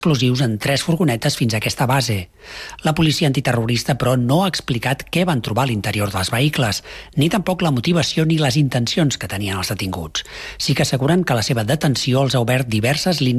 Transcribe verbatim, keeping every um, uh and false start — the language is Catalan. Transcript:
explosius en tres furgonetes fins a aquesta base. La policia antiterrorista, però, no ha explicat què van trobar a l'interior dels vehicles, ni tampoc la motivació ni les intencions que tenien els detinguts. Sí que asseguren que la seva detenció els ha obert diverses línies